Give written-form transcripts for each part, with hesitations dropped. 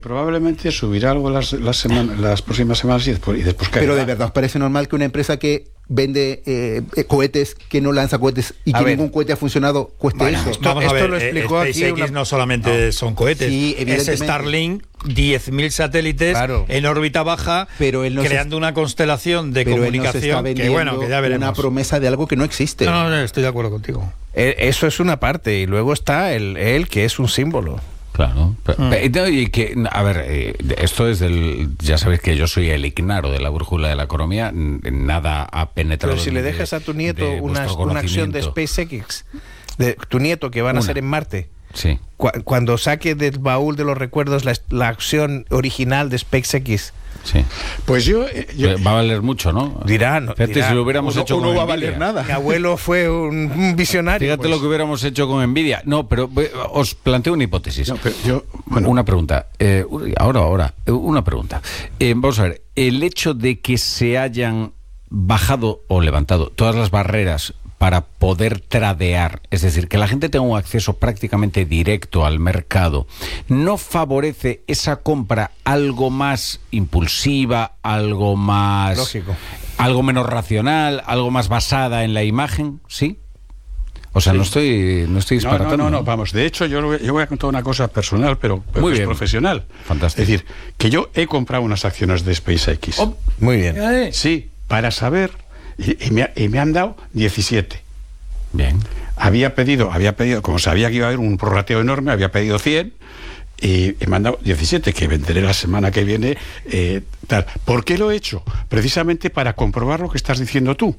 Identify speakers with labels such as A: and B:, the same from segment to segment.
A: Probablemente subirá algo las próximas semanas y después caerá.
B: Pero de verdad, ¿os parece normal que una empresa que vende cohetes, que no lanza cohetes y que ningún cohete ha funcionado, cueste eso?
C: Esto lo explicó
D: SpaceX
C: aquí.
D: No solamente son cohetes,
B: Sí,
D: es Starlink, 10.000 satélites en órbita baja,
B: pero él
D: creando una constelación de
B: Él
D: comunicación
B: nos está
D: que ya veremos.
B: una promesa de algo que no existe.
D: No, estoy de acuerdo contigo.
C: Eso es una parte, y luego está él que es un símbolo.
E: Claro. Y que, a ver, esto es ya sabéis que yo soy el ignaro de la brújula de la economía, nada ha penetrado.
C: Pero si le dejas a tu nieto una acción de SpaceX, de tu nieto que van a ser en Marte,
E: sí.
C: Cuando saque del baúl de los recuerdos la acción original de SpaceX,
E: sí.
A: Pues yo
E: va a valer mucho, ¿no?
C: Dirá,
E: si lo hubiéramos hecho con
B: no va a
E: Nvidia.
B: valer nada.
C: Mi abuelo fue un visionario.
E: Fíjate lo que hubiéramos hecho con Nvidia. No, pero os planteo una hipótesis.
A: No, pero
E: una pregunta. Una pregunta. Vamos a ver. El hecho de que se hayan bajado o levantado todas las barreras para poder tradear, es decir, que la gente tenga un acceso prácticamente directo al mercado, ¿no favorece esa compra algo más impulsiva, algo más...
C: lógico,
E: algo menos racional, algo más basada en la imagen? ¿Sí? O sea, sí. no estoy disparatando.
A: No, vamos. De hecho, yo voy a contar una cosa personal, pero
E: muy
A: es
E: bien.
A: Profesional.
E: Fantástico.
A: Es decir, que yo he comprado unas acciones de SpaceX.
C: Muy bien.
A: Sí, para saber... Y me han dado 17.
E: Bien.
A: Había pedido, como sabía que iba a haber un prorrateo enorme, había pedido 100 y me han dado 17, que venderé la semana que viene. Tal. ¿Por qué lo he hecho? Precisamente para comprobar lo que estás diciendo tú.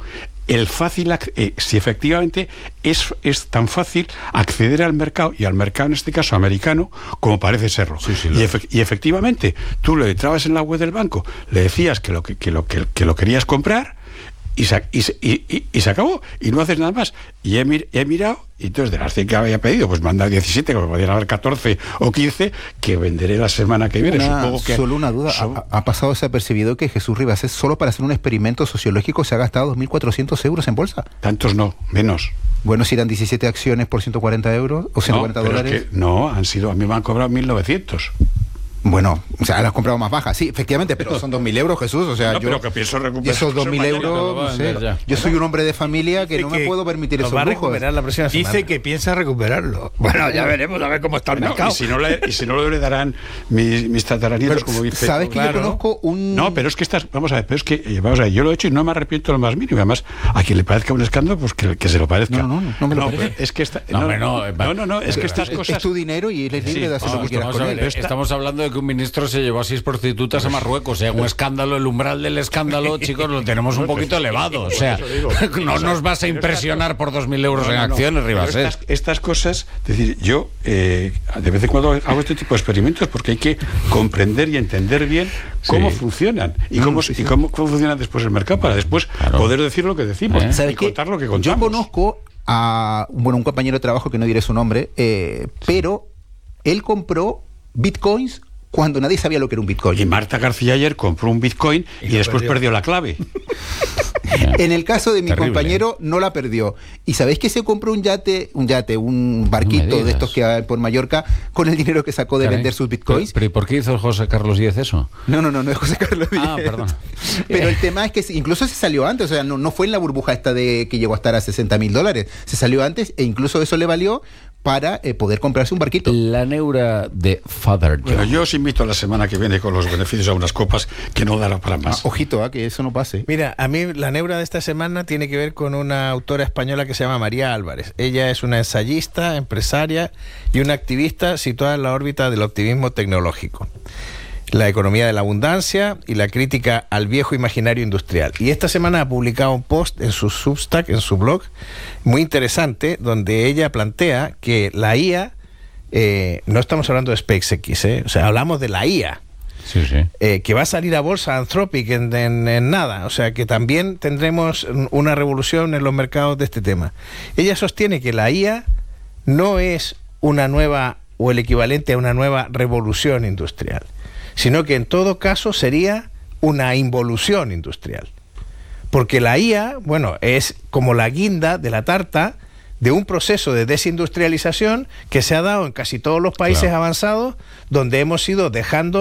A: Si efectivamente es tan fácil acceder al mercado, y al mercado en este caso americano, como parece serlo.
E: Sí,
A: y efectivamente, tú le entrabas en la web del banco, le decías que lo querías comprar, y se acabó, y no haces nada más. Y he mirado, y entonces de las 100 que había pedido, pues me han dado 17, como podrían haber 14 o 15, que venderé la semana que viene. Supongo que...
B: Solo una duda, ¿ha pasado desapercibido que Jesús Ribasés, solo para hacer un experimento sociológico, se ha gastado 2.400 euros en bolsa?
A: Tantos no, menos.
B: Bueno, si eran 17 acciones por 140 euros, o 140 dólares...
A: Es que a mí me han cobrado 1.900.
B: Bueno, o sea, las has comprado más bajas, sí, efectivamente, pero son 2.000 euros, Jesús, o sea,
A: pero que pienso recuperar.
B: Y esos 2.000 euros, no sé, yo soy un hombre de familia que no me puedo permitir esos lujos.
C: Recuperar la próxima semana.
D: Dice que piensa recuperarlo. Bueno, ya veremos, a ver cómo está el mercado.
A: Y si no lo heredarán mis tataranietos, como dice.
B: ¿Sabes que yo conozco un...?
A: No, pero es que vamos a ver, yo lo he hecho y no me arrepiento lo más mínimo. Además, a quien le parezca un escándalo, pues que se lo parezca.
B: No me lo parece.
A: Es que es que estas cosas...
B: Es tu dinero y eres libre de hacer lo que quieras con él.
E: Estamos hablando de que un ministro se llevó a 6 prostitutas a Marruecos, un escándalo, el umbral del escándalo, chicos, lo tenemos un poquito elevado, o sea, no nos vas a impresionar por 2.000 euros en acciones, Ribasés.
A: Estas cosas, es decir, yo de vez en cuando hago este tipo de experimentos porque hay que comprender y entender bien cómo funcionan y cómo funciona después el mercado para después poder decir lo que decimos y contar lo que contamos.
B: Yo conozco a un compañero de trabajo que no diré su nombre, pero él compró bitcoins cuando nadie sabía lo que era un bitcoin.
A: Y Marta García ayer compró un bitcoin y después perdió la clave.
B: En el caso de mi compañero no la perdió. ¿Y sabéis que se compró un barquito de estos que hay por Mallorca con el dinero que sacó de vender sus bitcoins?
E: ¿Pero por qué hizo José Carlos Díez eso?
B: No es José Carlos Díez.
E: Perdón.
B: Pero el tema es que incluso se salió antes, o sea, no fue en la burbuja esta de que llegó a estar a $60.000. Se salió antes e incluso eso le valió para poder comprarse un barquito.
E: La neura de Father John.
A: Bueno, yo os invito a la semana que viene con los beneficios a unas copas que no dará para más.
B: Ojito, que eso no pase.
C: Mira, a mí la neura de esta semana tiene que ver con una autora española que se llama María Álvarez. Ella es una ensayista, empresaria y una activista situada en la órbita del optimismo tecnológico, la economía de la abundancia y la crítica al viejo imaginario industrial. Y esta semana ha publicado un post en su Substack, en su blog, muy interesante, donde ella plantea que la IA, no estamos hablando de SpaceX, o sea, hablamos de la IA, que va a salir a bolsa Anthropic en nada, o sea, que también tendremos una revolución en los mercados de este tema. Ella sostiene que la IA no es una nueva o el equivalente a una nueva revolución industrial, sino que en todo caso sería una involución industrial. Porque la IA, es como la guinda de la tarta de un proceso de desindustrialización que se ha dado en casi todos los países avanzados, donde hemos ido dejando